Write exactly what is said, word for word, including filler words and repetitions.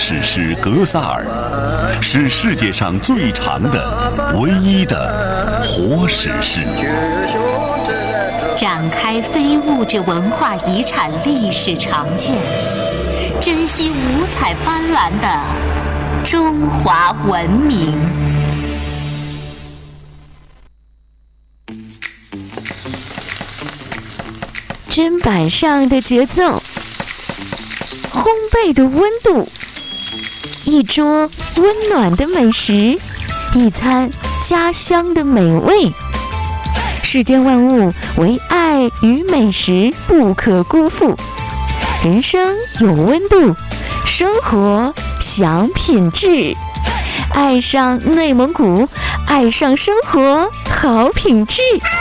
史诗《格萨尔》，是世界上最长的、唯一的活史诗。 展开非物质文化遗产历史长卷，珍惜五彩斑斓的中华文明。 砧板上的节奏，烘焙的温度，一桌温暖的美食，一餐家乡的美味。世间万物唯爱与美食不可辜负，人生有温度，生活享品质。爱上内蒙古，爱上生活好品质。